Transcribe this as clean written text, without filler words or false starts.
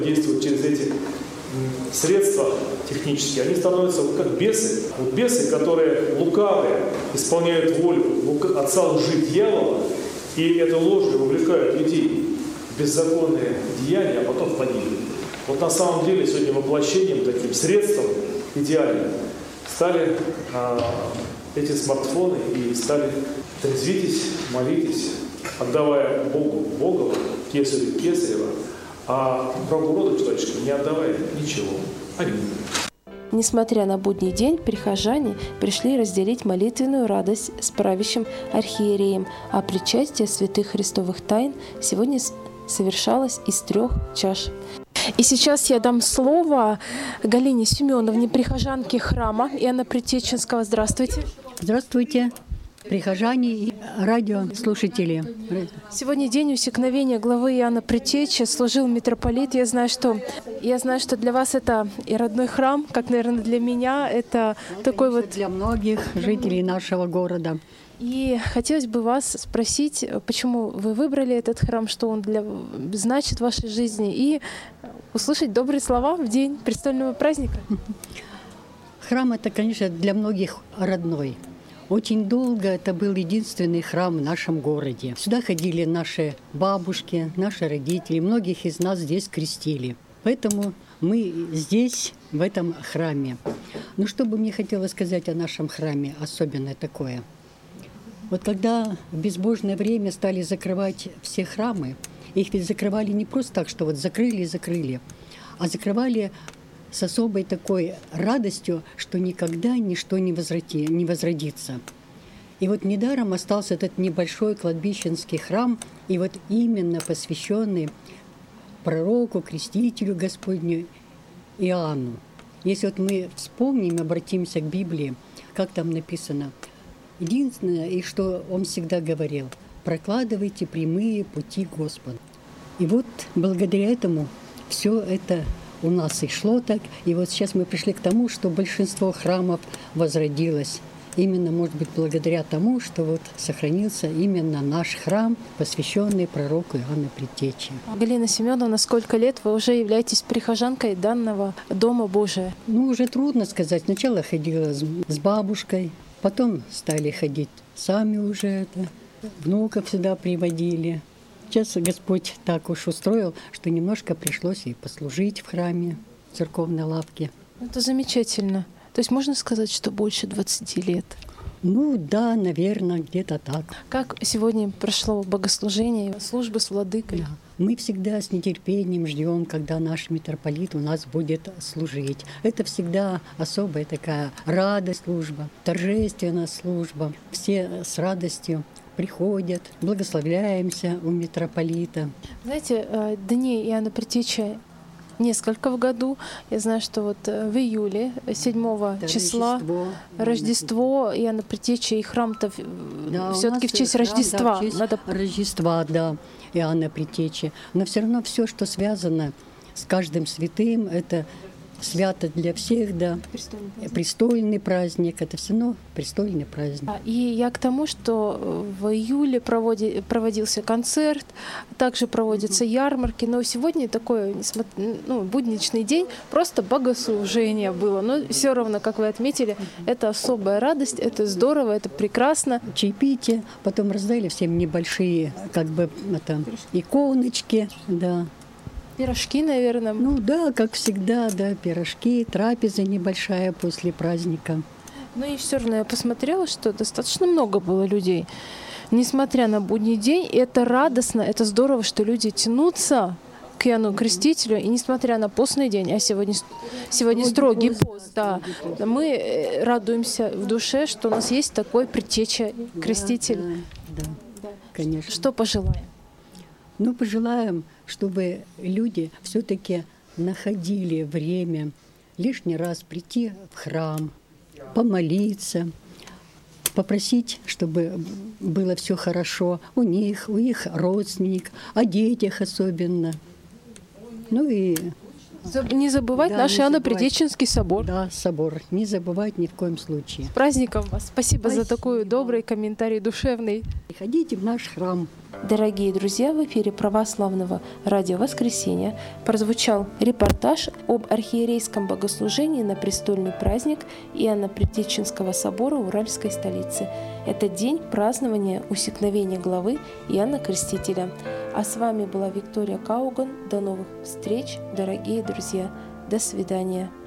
Действуют через эти средства технические, они становятся как бесы. Вот бесы, которые лукавые, исполняют волю отца лжи дьявола, и этой ложью увлекают людей в беззаконные деяния, а потом в погибель. Вот на самом деле сегодня воплощением, таким средством идеальным стали эти смартфоны, и стали трезвитесь, молитесь, отдавая Богу Богова, Кесарю Кесарева, а Богу роду человеческому не отдавая ничего. Аминь. Несмотря на будний день, прихожане пришли разделить молитвенную радость с правящим архиереем, а причастие святых христовых тайн сегодня совершалось из 3 чаш. И сейчас я дам слово Галине Семеновне, прихожанке храма Иоанна Предтеченского. Здравствуйте. Здравствуйте, прихожане и радиослушатели. Сегодня день усекновения главы Иоанна Предтечи, служил митрополит. Я знаю, что для вас это и родной храм, как, наверное, для меня. Это такой вот... Для многих жителей нашего города. И хотелось бы вас спросить, почему вы выбрали этот храм, что он значит в вашей жизни, и услышать добрые слова в день престольного праздника. Храм — это, конечно, для многих родной. Очень долго это был единственный храм в нашем городе. Сюда ходили наши бабушки, наши родители, многих из нас здесь крестили. Поэтому мы здесь, в этом храме. Ну, что бы мне хотелось сказать о нашем храме, особенное такое. Вот когда в безбожное время стали закрывать все храмы, их ведь закрывали не просто так, что вот закрыли и закрыли, а закрывали с особой такой радостью, что никогда ничто не возродится. И вот недаром остался этот небольшой кладбищенский храм, и вот именно посвященный пророку, крестителю Господню Иоанну. Если вот мы вспомним, обратимся к Библии, как там написано, единственное, и что он всегда говорил, прокладывайте прямые пути Господа. И вот благодаря этому все это у нас и шло так. И вот сейчас мы пришли к тому, что большинство храмов возродилось. Именно, может быть, благодаря тому, что вот сохранился именно наш храм, посвященный пророку Иоанну Предтече. Галина Семеновна, сколько лет вы уже являетесь прихожанкой данного Дома Божия? Ну, уже трудно сказать. Сначала ходила с бабушкой, потом стали ходить сами уже, внуков сюда приводили. Сейчас Господь так уж устроил, что немножко пришлось и послужить в храме, в церковной лавке. Это замечательно. То есть можно сказать, что больше 20 лет? Ну да, наверное, где-то так. Как сегодня прошло богослужение, службы с владыкой? Да. Мы всегда с нетерпением ждем, когда наш митрополит у нас будет служить. Это всегда особая такая радость служба, торжественная служба. Все с радостью приходят, благословляемся у митрополита. Знаете, дней Иоанна Предтечи несколько в году. Я знаю, что вот в июле, 7 числа, Рождество Иоанна Предтечи, и храм-то да, все-таки в честь Рождества. Да, в честь Рождества, да, Иоанна Предтечи. Но все равно все, что связано с каждым святым, это свято для всех, да. Престольный праздник, это все равно престольный праздник. И я к тому, что в июле проводился концерт, также проводятся ярмарки, но сегодня такой будничный день, просто богослужение было. Но все равно, как вы отметили, это особая радость, это здорово, это прекрасно. Чаепитие, потом раздали всем небольшие, иконочки, да. Пирожки, наверное. Ну да, как всегда, да, пирожки, трапеза небольшая после праздника. Ну и все равно я посмотрела, что достаточно много было людей. Несмотря на будний день, это радостно, это здорово, что люди тянутся к Иоанну Крестителю, и несмотря на постный день, а сегодня строгий пост, да, мы радуемся в душе, что у нас есть такой предтеча, креститель. Да, конечно. Что пожелаем? Ну, пожелаем, чтобы люди все-таки находили время лишний раз прийти в храм, помолиться, попросить, чтобы было все хорошо у них, у их родственников, о детях особенно. Ну и не забывать наш Иоанно-Предтеченский собор. Да, собор. Не забывать ни в коем случае. С праздником вас. Спасибо за такой добрый комментарий, душевный. Ходите в наш храм. Дорогие друзья, в эфире православного радио «Воскресенье» прозвучал репортаж об архиерейском богослужении на престольный праздник Иоанна Предтеченского собора Уральской столицы. Это день празднования усекновения главы Иоанна Крестителя. А с вами была Виктория Кауган. До новых встреч, дорогие друзья. До свидания.